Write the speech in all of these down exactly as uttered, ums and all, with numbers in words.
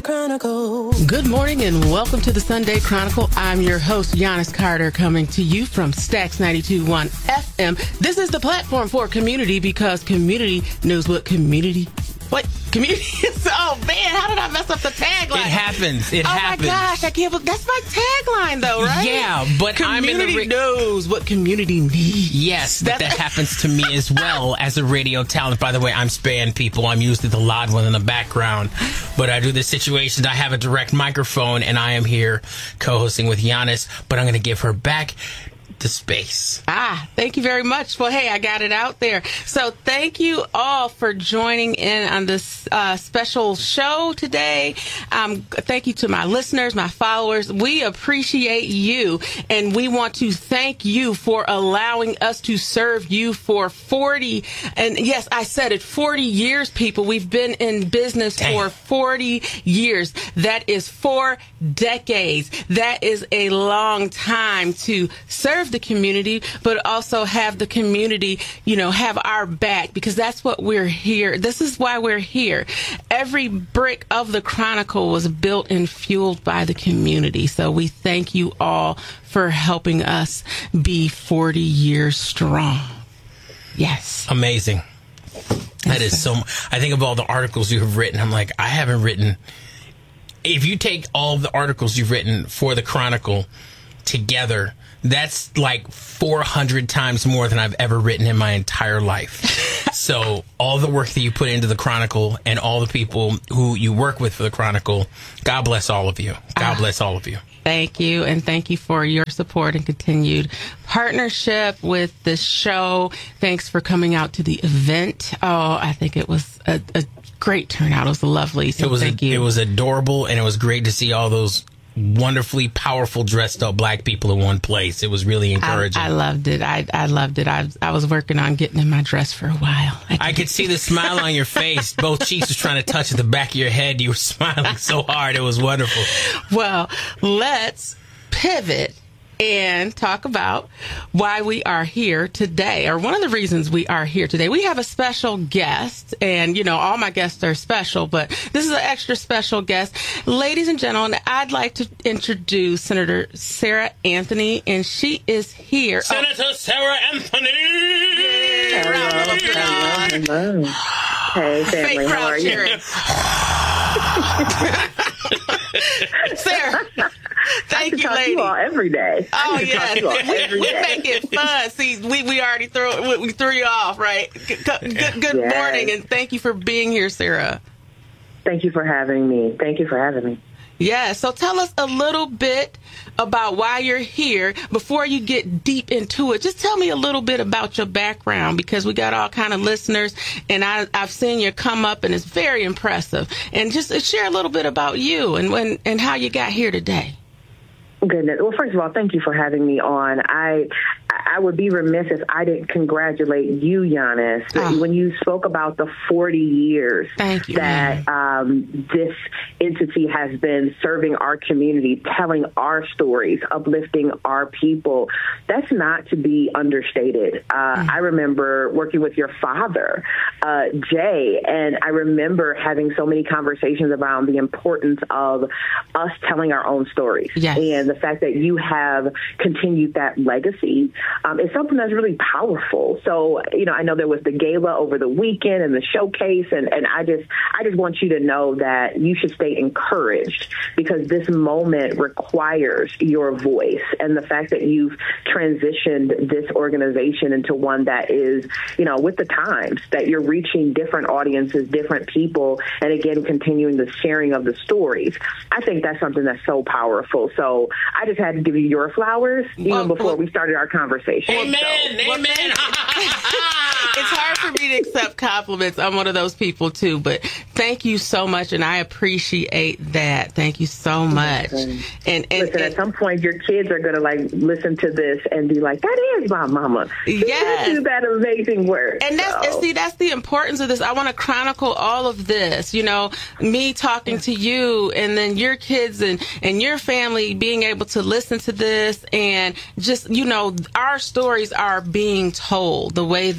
Chronicle. Good morning and welcome to the Sunday Chronicle. I'm your host, Giannis Carter, coming to you from Stax ninety-two point one F M. This is the platform for community because community knows what community... What? Community is... Oh, man, how did I mess up the tagline? It happens. It oh happens. Oh, my gosh, I can't believe... That's my tagline, though, right? Yeah, but I'm in the... Community knows what community needs. Yes, but that happens to me as well as a radio talent. By the way, I'm Span people. I'm usually the loud one in the background. But I do the situations. I have a direct microphone, and I am here co-hosting with Giannis. But I'm going to give her back to space. Ah, thank you very much. Well, hey, I got it out there. So thank you all for joining in on this uh, special show today. Um, thank you to my listeners, my followers. We appreciate you, and we want to thank you for allowing us to serve you for forty, and yes, I said it, forty years, people. We've been in business Dang. for forty years. That is four decades. That is a long time to serve the community, but also have the community, you know, have our back, because that's what we're here. This is why we're here. Every brick of the Chronicle was built and fueled by the community. So we thank you all for helping us be forty years strong. Yes. Amazing. That is so, I think of all the articles you have written. I'm like, I haven't written, if you take all the articles you've written for the Chronicle together, that's like four hundred times more than I've ever written in my entire life. So all the work that you put into the Chronicle and all the people who you work with for the Chronicle, God bless all of you. God bless all of you. Thank you, and thank you for your support and continued partnership with this show. Thanks for coming out to the event. Oh, I think it was a, a great turnout. It was lovely. So it was thank a, you. It was adorable, and it was great to see all those wonderfully powerful dressed up black people in one place. It was really encouraging. I, I loved it. I, I loved it. I, I was working on getting in my dress for a while. I, I could see the smile on your face. Both cheeks was trying to touch at the back of your head. You were smiling so hard. It was wonderful. Well, let's pivot and talk about why we are here today, or one of the reasons we are here today. We have a special guest, and, you know, all my guests are special, but this is an extra special guest. Ladies and gentlemen, I'd like to introduce Senator Sarah Anthony, and she is here. Senator oh. Sarah Anthony! Yeah, round of applause. Hello. Hey, family, Fake how are you? Sarah, thank you, lady. You all every day. Oh, yeah. We, we make it fun. See, we, we already threw we, we threw you off, right? Good, good, good yes. morning, and thank you for being here, Sarah. Thank you for having me. Thank you for having me. Yeah, so tell us a little bit about why you're here. Before you get deep into it, just tell me a little bit about your background, because we got all kind of listeners, and I, I've seen you come up, and it's very impressive. And just share a little bit about you and when and how you got here today. Goodness. Well, first of all, thank you for having me on. I I would be remiss if I didn't congratulate you, Giannis, oh. when you spoke about the forty years thank you, that um, this entity has been serving our community, telling our stories, uplifting our people. That's not to be understated. Uh, mm. I remember working with your father, uh, Jay, and I remember having so many conversations around the importance of us telling our own stories. Yes. And the fact that you have continued that legacy um, is something that's really powerful. So, you know, I know there was the gala over the weekend and the showcase, and, and I just I just want you to know that you should stay encouraged, because this moment requires your voice. And the fact that you've transitioned this organization into one that is, you know, with the times, that you're reaching different audiences, different people, and again, continuing the sharing of the stories. I think that's something that's so powerful. So I just had to give you your flowers even well, before well, we started our conversation. Amen. So. Amen. It's hard for me to accept compliments. I'm one of those people too, but thank you so much, and I appreciate that. Thank you so much. Listen, and, and, listen, and at some point, your kids are going to like listen to this and be like, "That is my mama. She yes. do that amazing work." And that's so. and see, that's the importance of this. I want to chronicle all of this. You know, me talking to you, and then your kids and and your family being able to listen to this, and just, you know, our stories are being told the way they should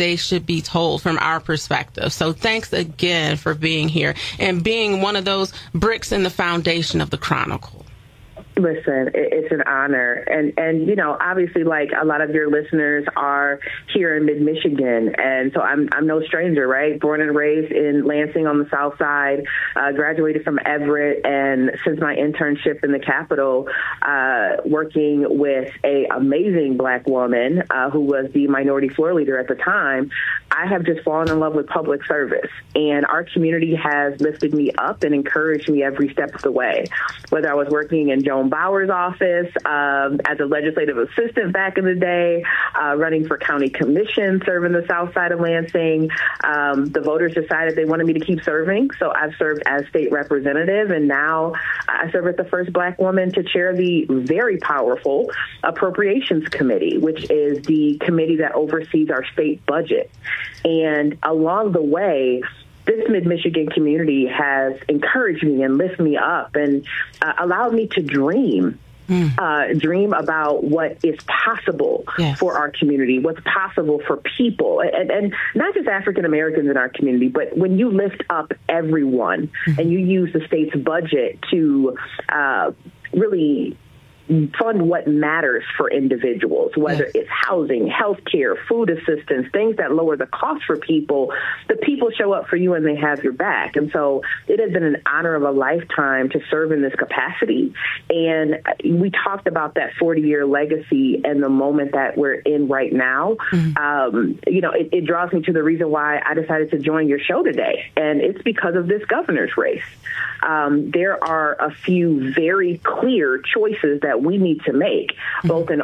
be told from our perspective. So thanks again for being here and being one of those bricks in the foundation of the Chronicle. Listen, it's an honor. And, and, you know, obviously, like a lot of your listeners are here in mid-Michigan. And so I'm I'm no stranger, right? Born and raised in Lansing on the south side, uh, graduated from Everett. And since my internship in the Capitol, uh, working with a amazing Black woman uh, who was the minority floor leader at the time, I have just fallen in love with public service. And our community has lifted me up and encouraged me every step of the way, whether I was working in Joan Bauer's office um, as a legislative assistant back in the day, uh, running for county commission, serving the south side of Lansing. Um, the voters decided they wanted me to keep serving, so I've served as state representative, and now I serve as the first Black woman to chair the very powerful Appropriations Committee, which is the committee that oversees our state budget. And along the way, this mid-Michigan community has encouraged me and lifted me up and uh, allowed me to dream, mm. uh, dream about what is possible yes. for our community, what's possible for people, and, and not just African Americans in our community, but when you lift up everyone mm. and you use the state's budget to uh, really fund what matters for individuals, whether yes. it's housing, healthcare, food assistance, things that lower the cost for people. The people show up for you and they have your back. And so it has been an honor of a lifetime to serve in this capacity. And we talked about that forty-year legacy and the moment that we're in right now. Mm-hmm. Um, you know, it, it draws me to the reason why I decided to join your show today. And it's because of this governor's race. Um, there are a few very clear choices that we need to make, both in